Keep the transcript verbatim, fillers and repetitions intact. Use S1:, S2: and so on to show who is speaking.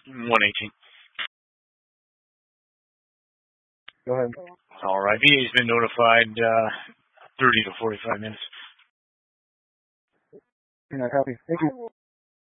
S1: one eighteen.
S2: Go ahead.
S1: All right. V A's been notified uh, thirty to forty-five minutes.
S2: You're not happy. Thank you.